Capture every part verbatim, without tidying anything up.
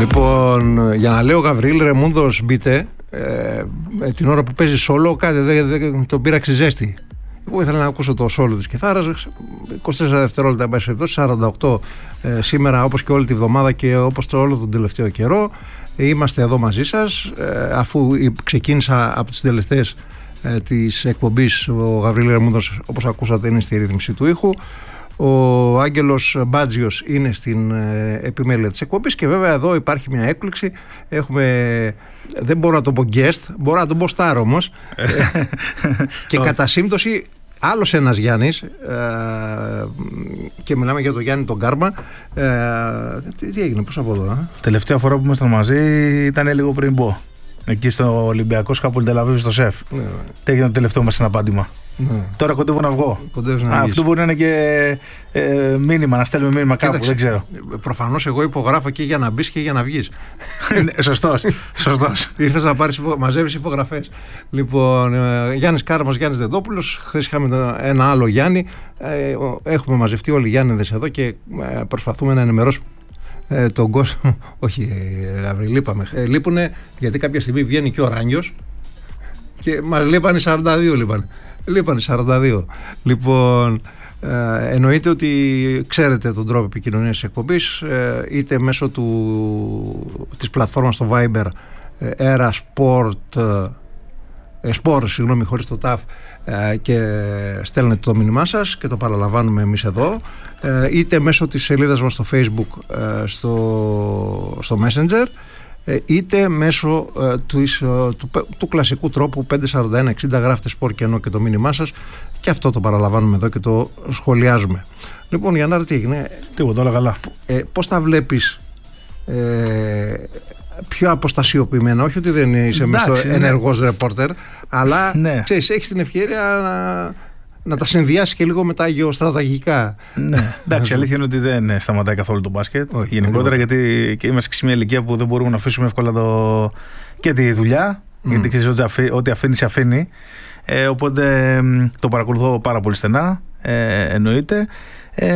Λοιπόν, για να λέω Γαβρίλ Ρεμούνδος μπείτε, ε, την ώρα που παίζει σόλο, κάτι δεν δε, δε, τον πήραξε ζέστη. Εγώ ήθελα να ακούσω το σόλο της κιθάρας, είκοσι τέσσερα δευτερόλεπτα, εν πάση περιπτώσει, σαράντα οκτώ ε, σήμερα, όπως και όλη τη βδομάδα και όπως το όλο τον τελευταίο καιρό. Είμαστε εδώ μαζί σας, ε, αφού ξεκίνησα από τις συντελεστές ε, της εκπομπής. Ο Γαβρίλ Ρεμούνδος, όπως ακούσατε, είναι στη ρύθμιση του ήχου. Ο Άγγελος Μπάτζιος είναι στην ε, επιμέλεια της εκπομπής και βέβαια εδώ υπάρχει μια έκπληξη. Έχουμε, δεν μπορώ να το πω guest, μπορώ να το πω star όμως. Και κατά σύμπτωση άλλος ένας Γιάννης, ε, και μιλάμε για τον Γιάννη τον Κάρμα. Ε, τι, τι έγινε, πώς από εδώ? Ε? Τελευταία φορά που ήμασταν μαζί ήταν λίγο πριν μπω. Εκεί στο Ολυμπιακό Σκάπολ Τελαβίβ στο ΣΕΦ. Ναι. Τι έγινε το τελευταίο μας συναπάντημα? Ναι. Τώρα κοντεύω να βγω. Να Α, αυτό μπορεί να είναι και ε, μήνυμα, να στέλνουμε μήνυμα κάπου. Κοίταξε, δεν ξέρω. Προφανώς εγώ υπογράφω και για να μπεις και για να βγεις. Σωστός. Σωστός. Ήρθες να πάρεις, μαζεύεις υπογραφές. Λοιπόν, ε, Γιάννης Κάρμας, Γιάννης Δεντόπουλος. Χθες είχαμε ένα άλλο Γιάννη. Ε, έχουμε μαζευτεί όλοι οι Γιάννηδες εδώ και ε, προσπαθούμε να ενημερώσουμε ε, τον κόσμο. Όχι, ε, λείπαμε. Ε, λείπουνε γιατί κάποια στιγμή βγαίνει και ο Ράνιος και μας λείπανε σαράντα δύο. Λείπανε. Λείπανε σαράντα δύο. Λοιπόν, ε, εννοείται ότι ξέρετε τον τρόπο επικοινωνίας της εκπομπής, ε, είτε μέσω του, της πλατφόρμας στο Viber, ε, Era Sport, ε, Sport, συγγνώμη, χωρίς το ταφ, ε, και στέλνετε το μήνυμά σας και το παραλαμβάνουμε εμείς εδώ, ε, είτε μέσω της σελίδας μας στο Facebook, ε, στο, στο Messenger, είτε μέσω ε, του, ε, του, του κλασικού τρόπου πέντε σαράντα ένα εξήντα, γράφτε σπορ και ενώ και το μήνυμά σας, και αυτό το παραλαμβάνουμε εδώ και το σχολιάζουμε. Λοιπόν, Γιάννη, τι έγινε? Τίποτα, όλα καλά. Ε, πώς τα βλέπεις ε, πιο αποστασιοποιημένα? Όχι ότι δεν είσαι μες στο ναι. ενεργός ρεπόρτερ, αλλά ναι. Ξέρεις, έχεις την ευκαιρία να, να τα συνδυάσεις και λίγο με τα γεωστρατηγικά. Ναι, εντάξει, αλήθεια είναι ότι δεν σταματάει καθόλου το μπάσκετ. Όχι, γενικότερα, γιατί και είμαστε και σε μια ηλικία που δεν μπορούμε να αφήσουμε εύκολα το... και τη δουλειά. Mm. Γιατί ξέρεις ότι αφή... ό,τι αφήνει, σε αφήνει. Ε, οπότε το παρακολουθώ πάρα πολύ στενά. Ε, εννοείται. Ε,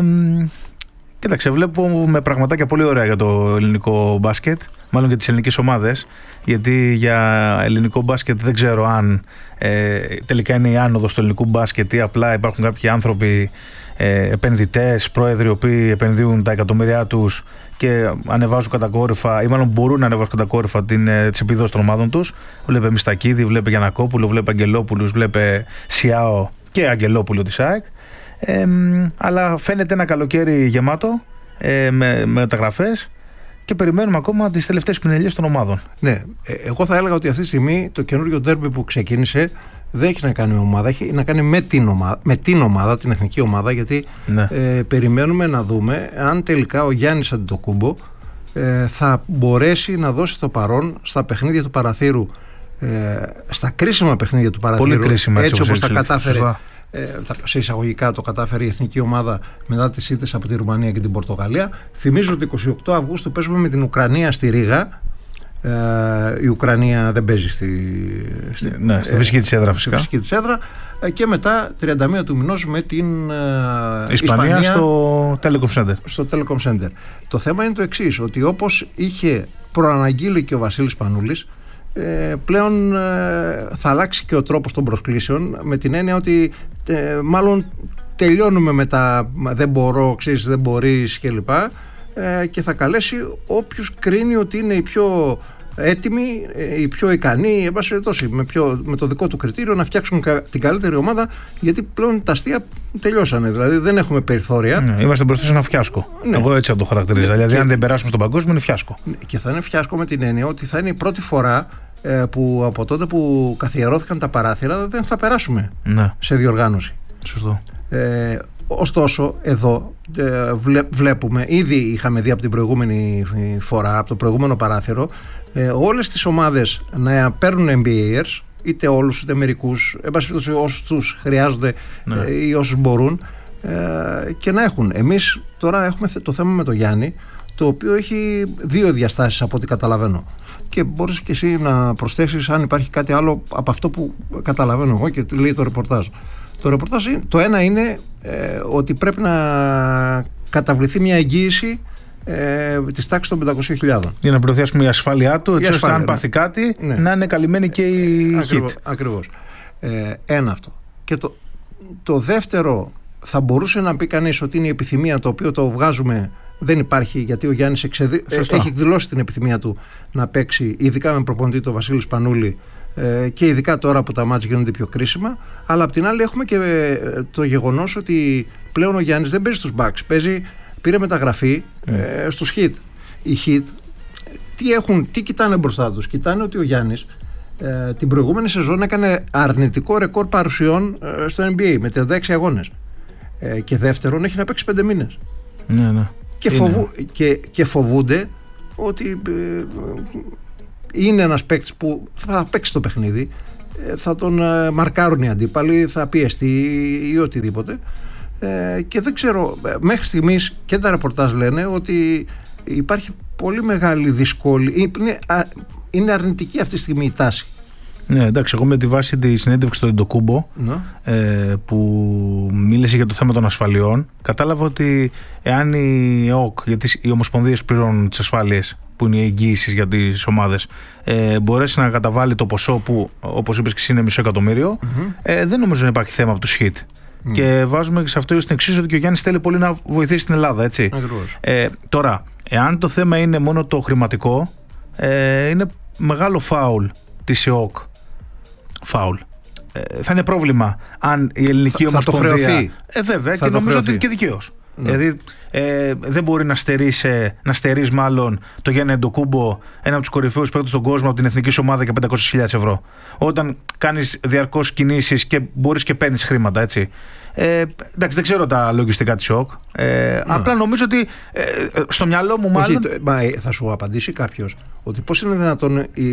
κοίταξε, βλέπω με πραγματάκια πολύ ωραία για το ελληνικό μπάσκετ. Μάλλον για τις ελληνικές ομάδες. Γιατί για ελληνικό μπάσκετ δεν ξέρω αν ε, τελικά είναι η άνοδος του ελληνικού μπάσκετ ή απλά υπάρχουν κάποιοι άνθρωποι, ε, επενδυτές, πρόεδροι, οι οποίοι επενδύουν τα εκατομμύρια τους και ανεβάζουν κατακόρυφα, ή μάλλον μπορούν να ανεβάζουν κατακόρυφα την, ε, τις επιδόσεις των ομάδων τους. Βλέπε Μιστακίδη, βλέπε Γιαννακόπουλο, βλέπε Αγγελόπουλους, βλέπε Σιάο και Αγγελόπουλο της ΑΕΚ. Ε, αλλά φαίνεται ένα καλοκαίρι γεμάτο ε, με, με μεταγραφές. Και περιμένουμε ακόμα τις τελευταίες πινελιές των ομάδων. Ναι, εγώ θα έλεγα ότι αυτή τη στιγμή το καινούριο ντέρμπι που ξεκίνησε δεν έχει να κάνει με ομάδα, έχει να κάνει με την ομάδα, με την, ομάδα, την εθνική ομάδα, γιατί ναι. ε, περιμένουμε να δούμε αν τελικά ο Γιάννης Αντετοκούμπο ε, θα μπορέσει να δώσει το παρόν στα παιχνίδια του παραθύρου, ε, στα κρίσιμα παιχνίδια του παραθύρου. Πολύ κρίσιμα, έτσι όπως τα κατάφερε. Σωστά. Σε εισαγωγικά το κατάφερε η εθνική ομάδα μετά τις ήττες από τη Ρουμανία και την Πορτογαλία. Θυμίζω ότι εικοστή ογδόη Αυγούστου παίζουμε με την Ουκρανία στη Ρήγα. Ε, η Ουκρανία δεν παίζει στη, στη, ναι, στη φυσική της έδρα, στη φυσική της έδρα. Ε, και μετά τριάντα μία του μηνός με την ε, Ισπανία, Ισπανία στο Telecom Center. στο Telecom Center. Το θέμα είναι το εξής, ότι όπως είχε προαναγγείλει και ο Βασίλης Πανούλης, Ε, πλέον ε, θα αλλάξει και ο τρόπος των προσκλήσεων, με την έννοια ότι ε, μάλλον τελειώνουμε με τα δεν μπορώ, ξέρεις, δεν μπορείς κλπ, ε, και θα καλέσει όποιους κρίνει ότι είναι οι πιο έτοιμοι, ε, οι πιο ικανοί, εν πάση περιπτώσει, με, με το δικό του κριτήριο να φτιάξουν κα, την καλύτερη ομάδα, γιατί πλέον τα αστεία τελειώσανε, δηλαδή δεν έχουμε περιθώρια. Ναι, είμαστε μπροστά σε ένα φιάσκο. Ναι. Εγώ έτσι θα το χαρακτηρίζω. Δηλαδή, και, αν δεν περάσουμε στον παγκόσμιο, είναι φιάσκο. Και θα είναι φιάσκο με την έννοια ότι θα είναι η πρώτη φορά που από τότε που καθιερώθηκαν τα παράθυρα δεν θα περάσουμε ναι. σε διοργάνωση. Σωστό. Ε, ωστόσο εδώ ε, βλέ, βλέπουμε, ήδη είχαμε δει από την προηγούμενη φορά, από το προηγούμενο παράθυρο, ε, όλες τις ομάδες να παίρνουν N B A ers, είτε όλους είτε μερικούς, εν πάση περιπτώσει όσους τους χρειάζονται ναι. ε, ή όσους μπορούν, ε, και να έχουν. Εμείς τώρα έχουμε το θέμα με το Γιάννη, το οποίο έχει δύο διαστάσεις από ό,τι καταλαβαίνω. Και μπορείς και εσύ να προσθέσεις αν υπάρχει κάτι άλλο από αυτό που καταλαβαίνω εγώ και λέει το ρεπορτάζ. Το ρεπορτάζ, το ένα είναι ε, ότι πρέπει να καταβληθεί μια εγγύηση ε, της τάξης των πεντακόσιες χιλιάδες. Για να προωθεί, ας πούμε, η ασφάλειά του, έτσι ώστε αν πάθει κάτι, ναι, να είναι καλυμμένη και η Ακριβώς, hit. Ακριβώς. Ε, ένα αυτό. Και το, το δεύτερο, θα μπορούσε να πει κανείς ότι είναι η επιθυμία, το οποίο το βγάζουμε, δεν υπάρχει, γιατί ο Γιάννης εξεδι... έχει εκδηλώσει την επιθυμία του να παίξει, ειδικά με προπονητή τον Βασίλη Σπανούλη, ε, και ειδικά τώρα που τα μάτς γίνονται πιο κρίσιμα. Αλλά απ' την άλλη έχουμε και ε, το γεγονός ότι πλέον ο Γιάννης δεν παίζει στους backs, παίζει, πήρε μεταγραφή mm. ε, στους hit. Οι hit τι, έχουν, τι κοιτάνε μπροστά τους? Κοιτάνε ότι ο Γιάννης ε, την προηγούμενη σεζόν έκανε αρνητικό ρεκόρ παρουσιών ε, στο N B A με τριάντα έξι αγώνες. Ε, και δεύτερον, έχει να παίξει πέντε μήνες. Ναι, ναι. Και, φοβού, και, και φοβούνται ότι ε, είναι ένας παίκτης που θα παίξει το παιχνίδι, ε, θα τον ε, μαρκάρουν οι αντίπαλοι, θα πιεστεί ή οτιδήποτε. Ε, και δεν ξέρω, μέχρι στιγμής και τα ρεπορτάζ λένε ότι υπάρχει πολύ μεγάλη δυσκολία. Είναι, είναι αρνητική αυτή τη στιγμή η τάση. Ναι, εντάξει, εγώ με τη βάση τη συνέντευξη του Αντετοκούμπο, ναι, ε, που μίλησε για το θέμα των ασφαλιών, κατάλαβα ότι εάν η ΕΟΚ, γιατί οι ομοσπονδίες πληρώνουν τις ασφάλειες που είναι οι εγγύησεις για τις ομάδες, ε, μπορέσει να καταβάλει το ποσό που, όπως είπες και εσύ, είναι μισό εκατομμύριο, mm-hmm. ε, δεν νομίζω να υπάρχει θέμα από τους hit. Mm. Και βάζουμε και σε αυτό στην εξής ότι και ο Γιάννης θέλει πολύ να βοηθήσει την Ελλάδα, έτσι. Ε, τώρα, εάν το θέμα είναι μόνο το χρηματικό, ε, είναι μεγάλο φάουλ της ΕΟΚ. Φάουλ. Ε, θα είναι πρόβλημα αν η ελληνική θα, ομοσπονδία. Θα το χρεωθεί. Ε, βέβαια, θα και νομίζω ότι και δικαίως. Ναι. Δηλαδή, ε, δεν μπορεί να στερείς, να στερείς μάλλον το Γιάννη Αντετοκούμπο, ένα από τους κορυφαίους παίκτες στον κόσμο, από την εθνική σου ομάδα, για πεντακόσιες χιλιάδες ευρώ. Όταν κάνεις διαρκώς κινήσεις και μπορείς και παίρνεις χρήματα, έτσι. Ε, εντάξει, δεν ξέρω τα λογιστικά της ΟΚ. Ε, ναι. Απλά νομίζω ότι ε, στο μυαλό μου, μάλλον. Όχι, μα, θα σου απαντήσει κάποιος ότι πώς είναι δυνατόν η,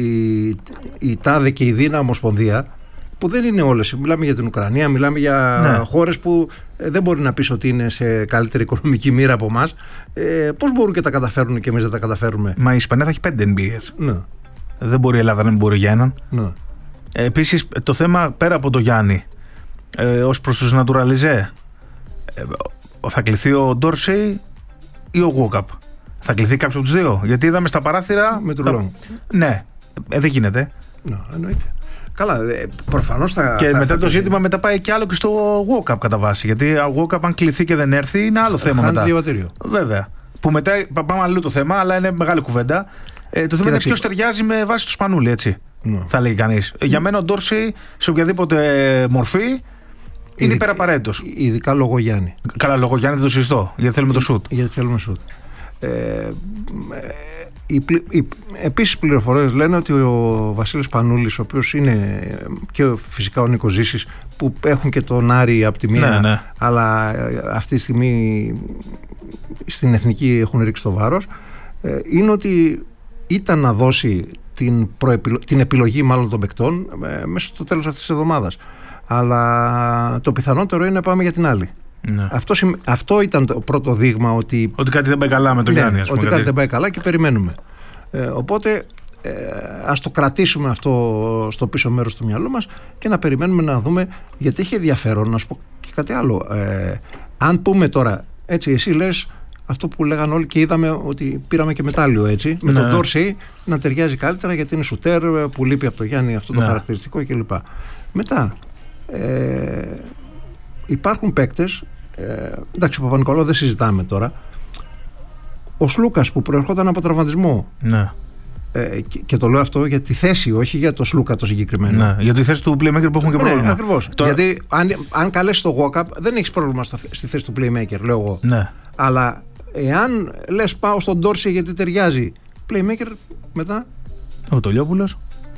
η ΤΑΔΕ και η ΔΥΝΑ Ομοσπονδία, που δεν είναι όλες, μιλάμε για την Ουκρανία, μιλάμε για ναι. χώρες που ε, δεν μπορεί να πεις ότι είναι σε καλύτερη οικονομική μοίρα από εμάς, ε, πώς μπορούν και τα καταφέρουν και εμείς δεν τα καταφέρουμε? Μα η Ισπανία θα έχει πέντε N B As. Ναι. Δεν μπορεί η Ελλάδα να μην μπορεί για έναν. Ναι. Ε, επίσης, το θέμα πέρα από το Γιάννη, ε, ως προς τους Νατουραλιζέ, ε, θα κληθεί ο Ντόρσεϊ ή ο Γουόκαπ? Θα κληθεί κάποιος από τους δύο? Γιατί είδαμε στα παράθυρα. Με του Λόγκ. Ναι, ε, δεν γίνεται. Ναι, εννοείται. Καλά, προφανώς θα. Και θα, μετά θα, το θα, ζήτημα μετά πάει και άλλο και στο Walkup κατά βάση. Γιατί ο Walkup, αν κληθεί και δεν έρθει, είναι άλλο θέμα μετά. Διαβατήριο. Βέβαια. Που μετά πάμε αλλού το θέμα, αλλά είναι μεγάλη κουβέντα. Ε, το θέμα είναι ποιος ταιριάζει με βάση του Σπανούλη, έτσι. Ναι. Θα λέει κανείς. Mm. Για μένα ο Ντόρσεϊ σε οποιαδήποτε μορφή είναι υπεραπαραίτητος. Ειδικά λόγω Γιάννη. Καλά, λόγω Γιάννη δεν το συζητώ. Γιατί θέλουμε το σουτ. Γιατί θέλουμε σουτ. Ε, Οι, οι, επίσης πληροφορίες λένε ότι ο Βασίλης Πανούλης, ο οποίος είναι και φυσικά ο Νίκος Ζήσης, που έχουν και τον Άρη από τη μία, ναι, ναι. αλλά αυτή τη στιγμή στην εθνική έχουν ρίξει το βάρος, είναι ότι ήταν να δώσει την, προεπιλο... την επιλογή μάλλον των παικτών μέσα στο τέλος αυτής της εβδομάδας, αλλά το πιθανότερο είναι να πάμε για την άλλη. Ναι. Αυτό, αυτό ήταν το πρώτο δείγμα ότι, ότι κάτι δεν πάει καλά με τον ναι, Γιάννη, ας πούμε, ότι κάτι. κάτι δεν πάει καλά και περιμένουμε. Ε, οπότε ε, ας το κρατήσουμε αυτό στο πίσω μέρος του μυαλού μας και να περιμένουμε να δούμε, γιατί έχει ενδιαφέρον. Να σου πω και κάτι άλλο. Ε, αν πούμε τώρα, έτσι, εσύ λες αυτό που λέγαν όλοι και είδαμε ότι πήραμε και μετάλλιο, έτσι, με ναι. τον Ντόρσεϊ να ταιριάζει καλύτερα γιατί είναι σουτέρ που λείπει από το Γιάννη αυτό το ναι. χαρακτηριστικό κλπ. Μετά ε, υπάρχουν παίκτες. Ε, εντάξει, ο Παπα-Νικολάου δεν συζητάμε τώρα. Ο Σλούκας που προερχόταν από τραυματισμό. Ναι. Ε, και, και το λέω αυτό για τη θέση, όχι για το Σλούκα το συγκεκριμένο. Ναι, για τη θέση του playmaker που έχουν και πρόβλημα. Ναι, ακριβώς. Τώρα... Γιατί αν, αν καλέσει το Walkup, δεν έχεις πρόβλημα στο, στη θέση του playmaker, λέω εγώ. Ναι. Αλλά εάν λες πάω στον Ντόρσεϊ γιατί ταιριάζει, playmaker μετά. Ο Τολιόπουλος.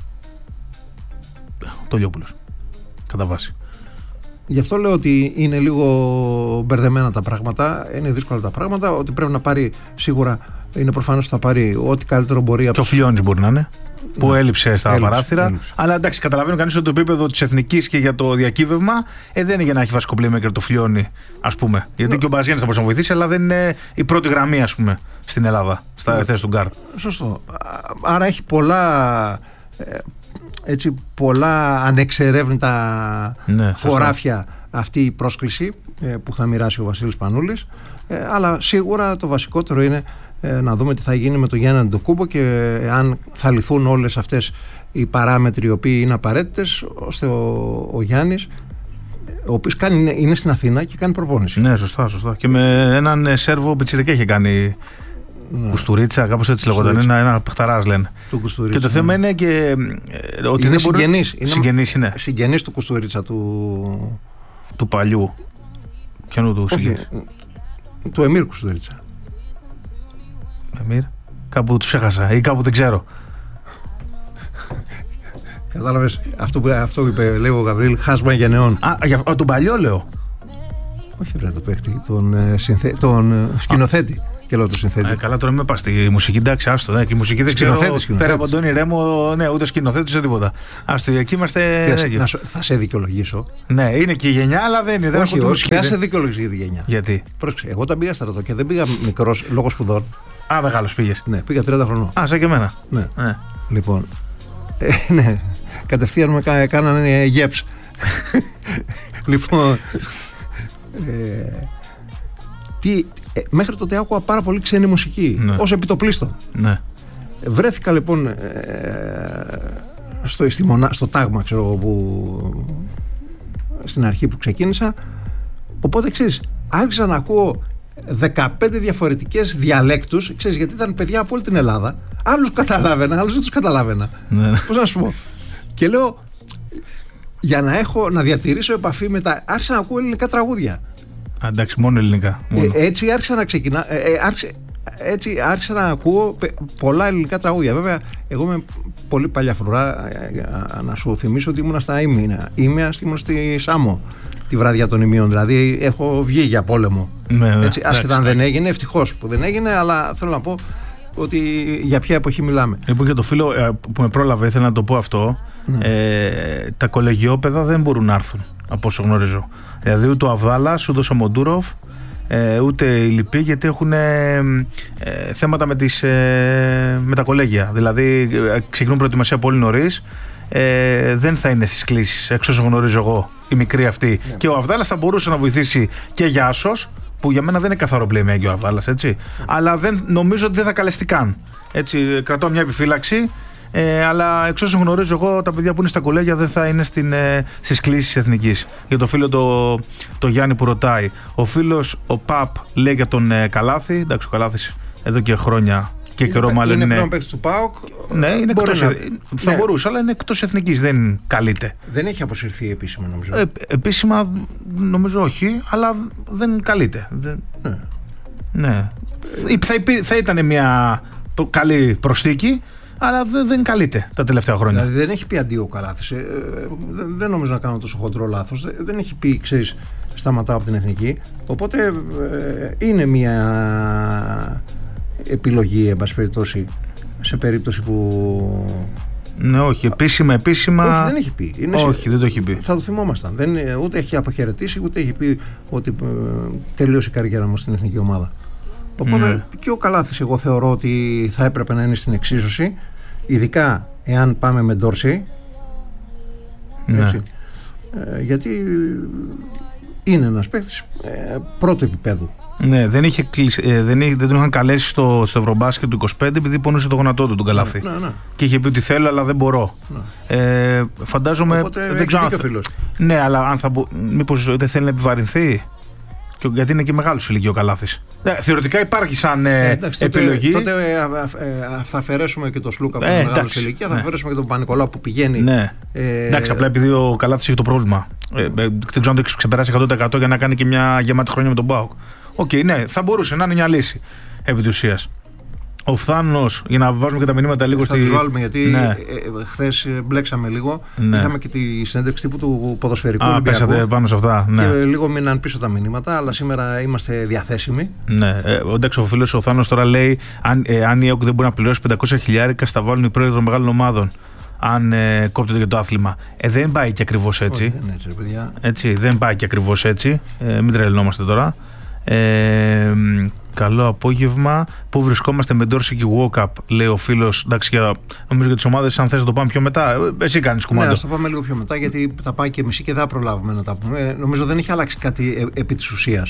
Ο Τολιόπουλος. Κατά βάση. Γι' αυτό λέω ότι είναι λίγο μπερδεμένα τα πράγματα, είναι δύσκολα τα πράγματα, ότι πρέπει να πάρει σίγουρα, είναι προφανώς ότι θα πάρει ό,τι καλύτερο μπορεί. Και ο Φιλιώνης μπορεί να είναι, που ναι. έλειψε στα έλειψε, παράθυρα. Έλειψε. Αλλά εντάξει, καταλαβαίνω κανείς ότι το επίπεδο της εθνικής και για το διακύβευμα ε, δεν είναι για να έχει βασικό playmaker το Φιλιώνη, ας πούμε. Γιατί ναι. και ο Μπαζιάννης θα μπορούσε να βοηθήσει, αλλά δεν είναι η πρώτη γραμμή, ας πούμε, στην Ελλάδα, στα ναι. θέση του γκάρτ. Σωστό. Άρα έχει πολλά. Ε, έτσι, πολλά ανεξερεύνητα ναι, χωράφια αυτή η πρόσκληση ε, που θα μοιράσει ο Βασίλης Πανούλης, ε, αλλά σίγουρα το βασικότερο είναι ε, να δούμε τι θα γίνει με τον Γιάννη Αντετοκούνμπο και αν θα λυθούν όλες αυτές οι παράμετροι οι οποίοι είναι απαραίτητες ώστε ο, ο Γιάννης, ο οποίος κάνει, είναι στην Αθήνα και κάνει προπόνηση. Ναι, σωστά, σωστά. Και με έναν Σέρβο πιτσιρικά είχε κάνει. Ναι. Κουστουρίτσα, κάπως έτσι λεγόταν. Ένα, ένα παιχταράς λένε. Και το θέμα είναι και. Ε, ότι είναι συγγενής. Μπορεί... Συγγενής είναι. Συγγενής του Κουστουρίτσα του. Του παλιού. Ποιανού του συγγενής? Του Εμίρ Κουστουρίτσα. Εμίρ. Κάπου τους έχασα ή κάπου δεν ξέρω. Κατάλαβες αυτό που, αυτό που είπε, λέει ο Γαβρίλ, χάσμα γενεών. Α, για, α, τον παλιό λέω. Όχι βρε το παίχτη, τον, συνθε... τον σκηνοθέτη. Και λέω το συνθέτη. Ε, καλά, τώρα με πα στη μουσική, εντάξει, άστο. Ναι, και η μουσική δεν ξέρω. Πέρα από τον Ρέμο, ναι, ούτε σκηνοθέτη ούτε τίποτα. Άστο, εκεί είμαστε. Ναι, να, θα σε δικαιολογήσω. Ναι, είναι και η γενιά, αλλά δεν είναι. Όχι, δεν όχι, θα σε δικαιολογήσω για τη γενιά. Γιατί? Πρόσεξε, εγώ όταν πήγα στρατό και δεν πήγα μικρό λόγω σπουδών. Α, μεγάλο πήγε. Ναι, πήγα τριάντα χρονών. Α, σαν και εμένα. Ναι. ναι. Λοιπόν. Ε, ναι, κατευθείαν με κα, κάνανε γέψ. Λοιπόν. Ε, τι. Ε, μέχρι τότε άκουγα πάρα πολύ ξένη μουσική, ναι. ως επιτοπλίστων. Ναι. Βρέθηκα λοιπόν ε, στο, στη μονά, στο τάγμα, ξέρω, που, στην αρχή που ξεκίνησα. Οπότε ξέρεις, άρχισα να ακούω δεκαπέντε διαφορετικές διαλέκτους, ξέρεις, γιατί ήταν παιδιά από όλη την Ελλάδα. Άλλους καταλάβαινα, άλλους δεν τους καταλάβαινα. Ναι. Πώς να σου πω. Και λέω, για να έχω, να διατηρήσω επαφή με τα. Άρχισα να ακούω ελληνικά τραγούδια. Α, εντάξει, μόνο ελληνικά. Μόνο. Ε, έτσι άρχισα να ξεκινά. Ε, ε, άρχισα, έτσι άρχισα να ακούω πολλά ελληνικά τραγούδια. Βέβαια, εγώ είμαι πολύ παλιά φρουρά. Να σου θυμίσω ότι ήμουν στα Ήμια. Ήμια, ήμουν στη Σάμο τη βραδιά των Ιμίων. Δηλαδή, έχω βγει για πόλεμο. Ναι, ναι, έτσι, άσχετα αν δεν έγινε, ευτυχώς που δεν έγινε, αλλά θέλω να πω ότι για ποια εποχή μιλάμε. Λοιπόν, για το φίλο που με πρόλαβε, ήθελα να το πω αυτό. Ναι. Ε, τα κολεγιόπαιδα δεν μπορούν να έρθουν, από όσο γνωρίζω. Δηλαδή, ούτε ο Αβδάλας, ούτε ο Σαμοντούροφ, ε, ούτε οι λοιποί, γιατί έχουν ε, ε, θέματα με, τις, ε, με τα κολέγια. Δηλαδή, ε, ξεκινούν προετοιμασία πολύ νωρίς. Ε, δεν θα είναι στις κλήσεις, εξ όσο γνωρίζω εγώ, η μικρή αυτή. Ναι. Και ο Αβδάλας θα μπορούσε να βοηθήσει και για άσος, που για μένα δεν είναι καθαρό playmaker ο Αβδάλας, έτσι. Ναι. Αλλά δεν, νομίζω ότι δεν θα καλεστεί καν. Έτσι, κρατώ μια επιφύλαξη. Ε, αλλά εξ όσων γνωρίζω εγώ, τα παιδιά που είναι στα κολέγια δεν θα είναι στην, ε, στις κλήσεις της Εθνικής. Για το φίλο το, το Γιάννη που ρωτάει, ο φίλος ο Παπ λέει για τον ε, Καλάθη. Εντάξει, ο Καλάθης εδώ και χρόνια και είναι, καιρό μάλλον είναι. Είναι πλέον παίκτης του ΠΑΟΚ. Ναι, είναι εκτός, να... θα ναι. μπορούσε, αλλά είναι εκτός Εθνικής, δεν καλείται. Δεν έχει αποσυρθεί επίσημα, νομίζω. Ε, επίσημα νομίζω όχι, αλλά δεν καλείται. Δεν... Ναι. ναι. Θα, υπή, θα ήταν μια καλή προσθήκη. Αλλά δεν καλείται τα τελευταία χρόνια. Δηλαδή δεν έχει πει αντίο ο Καλάθης. Ε, δεν, δεν νομίζω να κάνω τόσο χοντρό λάθος. Δεν έχει πει, ξέρεις, σταματάω από την Εθνική. Οπότε ε, είναι μια επιλογή, εν πάση περιπτώσει, σε περίπτωση που. Ναι, όχι, επίσημα, επίσημα. Όχι, δεν έχει πει. Είναι όχι, σε... δεν το έχει πει. Θα το θυμόμασταν. Δεν, ούτε έχει αποχαιρετήσει, ούτε έχει πει ότι ε, τελείωσε η καριέρα μου στην εθνική ομάδα. Οπότε mm. και ο Καλάθης, εγώ θεωρώ ότι θα έπρεπε να είναι στην εξίσωση, ειδικά εάν πάμε με Ντόρσεϊ. Ναι. Έτσι. Ε, γιατί είναι ένας παίκτης ε, πρώτου επίπεδου. Ναι, δεν, είχε κλείσει, ε, δεν, είχε, δεν τον είχαν καλέσει στο, στο Ευρωμπάσκετ του είκοσι πέντε επειδή πονούσε το γονατό του τον Καλάθη. Ναι, ναι, ναι. Και είχε πει ότι θέλω, αλλά δεν μπορώ. Ναι. Ε, φαντάζομαι. Οπότε δεν ξέρω αν θα... Ναι, αλλά αν θα μπο... μήπως δεν θέλει να επιβαρυνθεί. Γιατί είναι και μεγάλο ηλικία ο Καλάθης. Ε, θεωρητικά υπάρχει σαν ε, εντάξει, επιλογή. Τότε, τότε ε, ε, θα αφαιρέσουμε και τον Σλούκα που ε, είναι μεγάλο ηλικία, θα ναι. αφαιρέσουμε και τον Πανικολάου που πηγαίνει. Ναι. Ε, εντάξει, απλά επειδή ο Καλάθης έχει το πρόβλημα. Ε, ε, δεν ξέρω αν το έχει ξεπεράσει εκατό τοις εκατό για να κάνει και μια γεμάτη χρονιά με τον ΠΑΟΚ. Οκ, okay, ναι, θα μπορούσε να είναι μια λύση επί της ουσίας. Ο Φθάνος, για να βάζουμε και τα μηνύματα λίγο θα στη. Θα τους βάλουμε γιατί ναι. ε, χθες μπλέξαμε λίγο. Ναι. Είχαμε και τη συνέντευξη τύπου του ποδοσφαιρικού Α, Ολυμπιακού. πέσατε πάνω σε αυτά. Ναι. Και λίγο μείναν πίσω τα μηνύματα, αλλά σήμερα είμαστε διαθέσιμοι. Ναι. Ε, εντάξει, ο φίλος ο Θάνος τώρα λέει: Αν, ε, αν η ΕΟΚ δεν μπορεί να πληρώσει πεντακόσια χιλιάρικα, θα βάλουν οι πρόεδροι των μεγάλων ομάδων. Αν ε, κόπτεται για το άθλημα. Ε, δεν πάει και ακριβώς έτσι. Όχι, δεν, έτσι, παιδιά. έτσι. Δεν πάει και ακριβώς έτσι. Ε, μην τρελνόμαστε τώρα. Ε, καλό απόγευμα. Πού βρισκόμαστε με Ντόρσεϊ και Walkup, λέει ο φίλος. Εντάξει, για, νομίζω για τις ομάδες, αν θες να το πάμε πιο μετά. Εσύ κάνεις κουμάντο. Ναι, ας το πάμε λίγο πιο μετά, γιατί θα πάει και μισή και δεν θα προλάβουμε να τα πούμε. Νομίζω δεν έχει αλλάξει κάτι επί της ουσίας.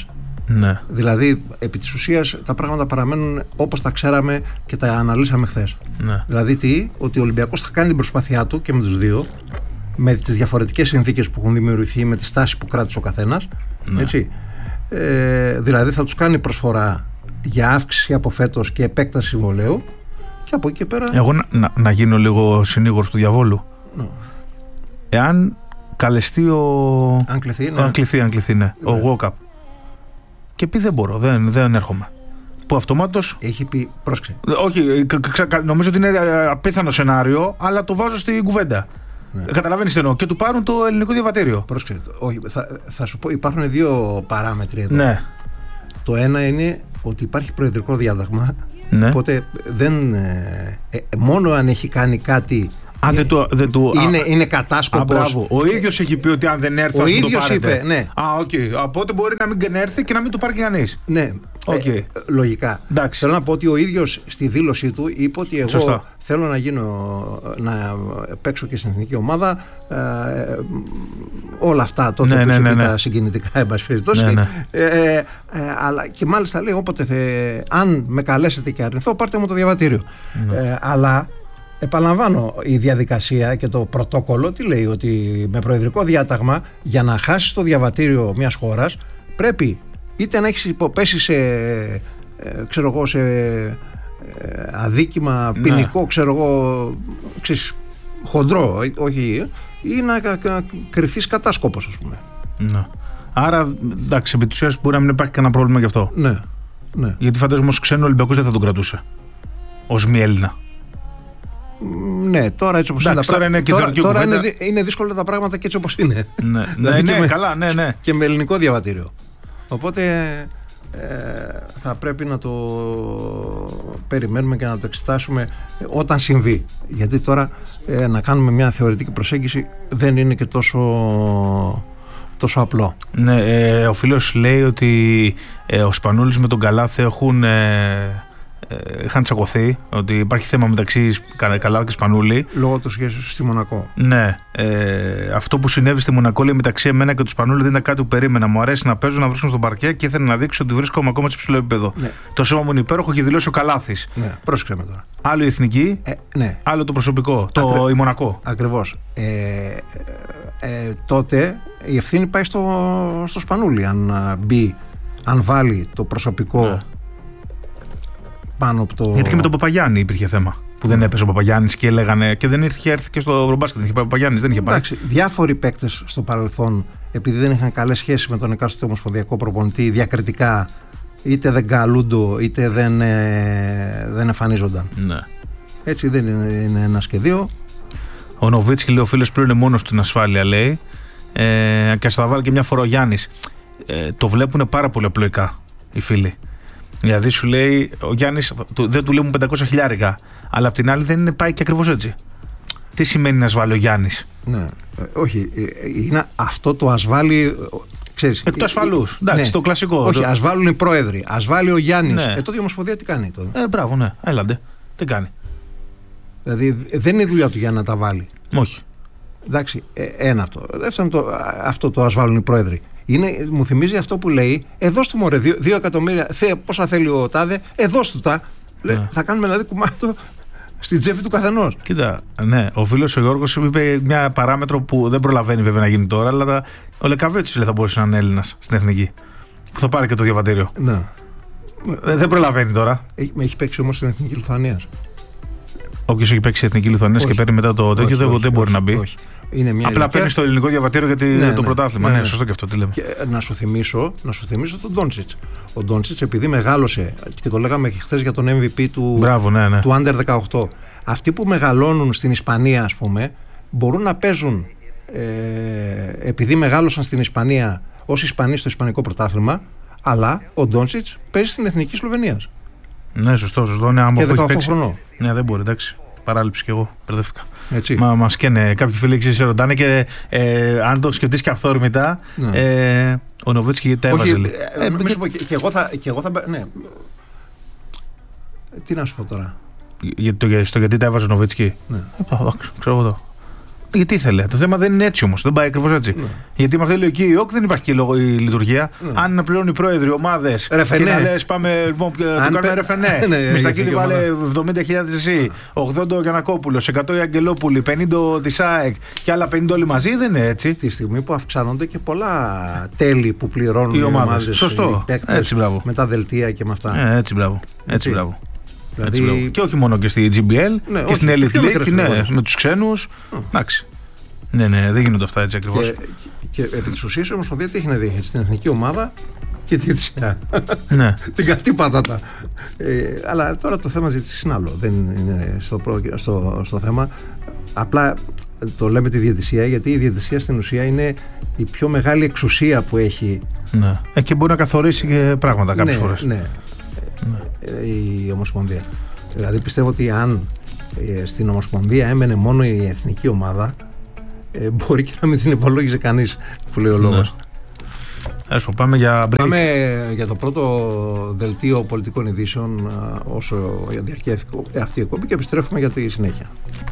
Ναι. Δηλαδή, επί της ουσίας, τα πράγματα παραμένουν όπως τα ξέραμε και τα αναλύσαμε χθες. Ναι. Δηλαδή, τι, ότι ο Ολυμπιακός θα κάνει την προσπάθειά του και με τους δύο, με τις διαφορετικές συνθήκες που έχουν δημιουργηθεί, με τη στάση που κράτησε ο καθένας. Ναι. Έτσι. Ε, δηλαδή, θα τους κάνει προσφορά για αύξηση από φέτος και επέκταση συμβολαίου. Και από εκεί και πέρα. Εγώ να, να, να γίνω λίγο συνήγορος του διαβόλου. Ναι. Εάν καλεστεί ο. Αν κληθεί, ναι. Αν κληθεί, αν κληθεί, ναι. Ναι. Ο Γουόκαπ. Και πει δεν μπορώ, δεν, δεν έρχομαι. Που αυτομάτως. Έχει πει, πρόσεξε. Όχι, νομίζω ότι είναι απίθανο σενάριο, αλλά το βάζω στην κουβέντα. Ναι. Καταλαβαίνεις τι εννοώ. Και του πάρουν το ελληνικό διαβατήριο. Πρόσεξε. Όχι, θα, θα σου πω, υπάρχουν δύο παράμετροι εδώ. Ναι. Το ένα είναι ότι υπάρχει προεδρικό διάταγμα. Ναι. Οπότε δεν. Ε, ε, μόνο αν έχει κάνει κάτι. Α, δεν του, δεν του, είναι, α, είναι κατάσκοπος. Α, ο ίδιος έχει πει ότι αν δεν έρθει, ο θα το ίδιος πάρετε. είπε, ναι. Α, οκ. Okay. Οπότε μπορεί να μην έρθει και να μην το πάρει κανείς. Ναι. Okay. Ε, λογικά. Εντάξει. Θέλω να πω ότι ο ίδιος στη δήλωσή του είπε ότι εγώ Σωστά. θέλω να γίνω, να παίξω και στην εθνική ομάδα. Ε, όλα αυτά τότε ναι, που ναι, είχε ναι, πει ναι. τα συγκινητικά, εν πάση περιπτώσει. Ναι, ναι. ε, ε, αλλά και μάλιστα λέει όποτε θε, αν με καλέσετε και αρνηθώ, πάρτε μου το διαβατήριο. Ναι. Ε, αλλά επαναλαμβάνω, η διαδικασία και το πρωτόκολλο τι λέει, ότι με προεδρικό διάταγμα για να χάσεις το διαβατήριο μιας χώρας πρέπει είτε να έχεις υποπέσει σε, ε, ξέρω εγώ, σε ε, αδίκημα ποινικό, ναι. ξέρω εγώ, ξέρεις, χοντρό, όχι, ή να κα, κα, κρυφθείς κατάσκοπος, ας πούμε. Ναι. Άρα, εντάξει, επί της ουσίας μπορεί να μην υπάρχει κανένα πρόβλημα γι' αυτό. Ναι, ναι. Γιατί φαντάζομαι ως ξένο Ολυμπιακός δεν θα τον κρατούσε ως μη Έλληνα. Ναι, τώρα έτσι όπως είναι τα πράγματα. Τώρα, τώρα είναι, είναι δύσκολα τα πράγματα και έτσι όπως είναι. Ναι, δηλαδή ναι, ναι με, καλά, ναι, ναι. Και με ελληνικό διαβατήριο. Οπότε ε, θα πρέπει να το περιμένουμε και να το εξετάσουμε όταν συμβεί. Γιατί τώρα ε, να κάνουμε μια θεωρητική προσέγγιση δεν είναι και τόσο, τόσο απλό. Ναι, ε, ο φίλος λέει ότι ε, ο Σπανούλης με τον Καλάθι έχουν... Ε, είχαν τσακωθεί, ότι υπάρχει θέμα μεταξύ Καλάθι και Σπανούλη. Λόγω του σχέσεως στη Μονακό. Ναι. Ε, αυτό που συνέβη στη Μονακό, λέει, μεταξύ εμένα και του Σπανούλη δεν ήταν κάτι που περίμενα. Μου αρέσει να παίζω, να βρίσκομαι στον παρκέ και ήθελα να δείξω ότι βρίσκομαι ακόμα σε υψηλό επίπεδο. Ναι. Το σώμα μου είναι υπέροχο, έχει δηλώσει ο Καλάθης. Ναι, πρόσεξε με τώρα. Άλλο η εθνική, ε, ναι. άλλο το προσωπικό, το Ακρι... η Μονακό. Ακριβώς. Ε, ε, ε, τότε η ευθύνη πάει στο, στο Σπανούλη. Αν μπει, αν βάλει το προσωπικό. Ναι. Πάνω από το... Γιατί και με τον Παπαγιάννη υπήρχε θέμα. Που δεν έπαιζε ο Παπαγιάννης και λέγανε. Και δεν είχε έρθει και στο Ευρωμπάσκετ. Δεν είχε πάει ο Παπαγιάννης, δεν είχε πάει. Εντάξει, διάφοροι παίκτες στο παρελθόν, επειδή δεν είχαν καλές σχέσεις με τον εκάστοτε ομοσπονδιακό προπονητή, διακριτικά είτε δεν καλούντο είτε δεν, ε, δεν εμφανίζονταν. Ναι. Έτσι δεν είναι, είναι ένα και δύο. Ο Νοβίτσκι, λέει, ο φίλος πλέον είναι μόνος του στην ασφάλεια, λέει. Ε, και θα βάλει και μια φορά ο Γιάννης. Ε, το βλέπουν πάρα πολύ απλοϊκά οι φίλοι. Δηλαδή σου λέει ο Γιάννης δεν του λέει μου πεντακόσια χιλιάρικα, αλλά απ' την άλλη δεν είναι πάει και ακριβώς έτσι. Τι σημαίνει να ασβάλει ο Γιάννης? Ναι, ε, όχι, ε, είναι αυτό το ασβάλει, ξέρεις. Εκ του ασφαλούς, εντάξει, ναι. Το κλασικό. Όχι, το... ασβάλουν οι πρόεδροι, ασβάλει ο Γιάννης. Ναι. Ε, τότε η Ομοσπονδία τι κάνει τότε? Ε, μπράβο, ναι, έλαντε, τι κάνει? Δηλαδή δεν είναι η δουλειά του για να τα βάλει. Όχι. Εντάξει, ε, ένα αυτό. Δεύτερον, το, αυτό το ασβάλουν οι πρόεδροι. Είναι, μου θυμίζει αυτό που λέει, εδώ του μωρέ, δύο, δύο εκατομμύρια, θε, πόσα θέλει ο τάδε, εδώ του τα. Λέει, yeah. Θα κάνουμε δηλαδή κουμάτο στην τσέπη του καθενός. Κοίτα, ναι, ο φίλος ο Γιώργος είπε μια παράμετρο που δεν προλαβαίνει βέβαια να γίνει τώρα, αλλά ο Λεκαβέτσιος λέει θα μπορούσε να είναι Έλληνας στην εθνική. Που θα πάρει και το διαβατήριο. Ναι. Ε, δεν προλαβαίνει τώρα. Έχει, έχει παίξει όμως στην εθνική Λιθουανίας. Όποιος έχει παίξει στην εθνική Λιθουανίας και παίρνει μετά το τέτοιο δεν, δεν μπορεί όχι, να μπει. Όχι. Είναι μια απλά ηλικία... παίρνει το ελληνικό διαβατήριο για ναι, το ναι, πρωτάθλημα. Ναι, ναι, ναι, σωστό και αυτό τι λέμε. Και να σου θυμίσω, να σου θυμίσω τον Ντόντσιτς. Ο Ντόντσιτς επειδή μεγάλωσε, και το λέγαμε και χθες για τον εμ βι πι του, Μπράβο, ναι, ναι. του Άντερ δεκαοκτώ. Αυτοί που μεγαλώνουν στην Ισπανία, ας πούμε, μπορούν να παίζουν ε, επειδή μεγάλωσαν στην Ισπανία ως Ισπανοί στο Ισπανικό πρωτάθλημα, αλλά ο Ντόντσιτς παίζει στην εθνική Σλοβενίας. Ναι, σωστό, σωστό. Ναι, άμα και δεκαοκτώ χρονών. Ναι, δεν μπορεί, εντάξει. Παράληψη κι εγώ, μπερδεύτηκα. Έτσι. Μα μας καίνε κάποιοι φίλοι εξής ρωτάνε και ε, αν το σκεφτείς και αυθόρμητα, ναι. ε, ο Νοβίτσκι γιατί τα έβαζε. Όχι, ε, ε, ε, και, και, και, εγώ θα, και εγώ θα. Ναι. Τι να σου πω τώρα. Για, το, στο γιατί τα έβαζε ο Νοβίτσκι. Ναι. Ε, ξέρω εγώ το. Γιατί ήθελε. Το θέμα δεν είναι έτσι όμως. Δεν πάει ακριβώς έτσι. Ναι. Γιατί με αυτή τη λογική η ΟΚ δεν υπάρχει και η λειτουργία. Ναι. Αν να πληρώνει οι πρόεδροι, ομάδες και να λες πάμε λοιπόν, το κάνουμε πε... ρεφενέ. Ναι, Μιστακίδη βάλε εβδομήντα χιλιάδες εσύ, ογδόντα ο Γιαννακόπουλος, εκατό η Αγγελόπουλη, πενήντα της ΑΕΚ και άλλα πενήντα όλοι μαζί, δεν είναι έτσι. Τη στιγμή που αυξάνονται και πολλά τέλη που πληρώνουν οι ομάδες. Σωστό. Έτσι, μπράβο. Με τα δελτία και με αυτά. Ε, έτσι, μπράβο. Έτσι, μπράβο. Δηλαδή... Και όχι μόνο και στη τζι μπι ελ ναι, και όχι, στην Elite League, ναι, με τους ξένους. Oh. Εντάξει. Ναι, ναι, δεν γίνονται αυτά έτσι ακριβώς. Και, και επί της ουσίας η Ομοσπονδία τι έχει να δει στην εθνική ομάδα και τη διαιτησία. Ναι. Την καυτή πατάτα. Ε, αλλά τώρα το θέμα ζήτησης είναι άλλο. Δεν είναι στο, προ, στο, στο θέμα. Απλά το λέμε τη διαιτησία γιατί η διαιτησία στην ουσία είναι η πιο μεγάλη εξουσία που έχει. Ναι. Ε, και μπορεί να καθορίσει και πράγματα κάποιες ναι, φορές. Ναι. Ναι. Η Ομοσπονδία. Δηλαδή πιστεύω ότι αν ε, στην Ομοσπονδία έμενε μόνο η εθνική ομάδα ε, μπορεί και να μην την υπολόγιζε κανείς που λέει ο λόγος. Ναι. Έσπο, πάμε για break. Πάμε για το πρώτο δελτίο πολιτικών ειδήσεων όσο διαρκεί αυτή η εκπομπή και επιστρέφουμε για τη συνέχεια.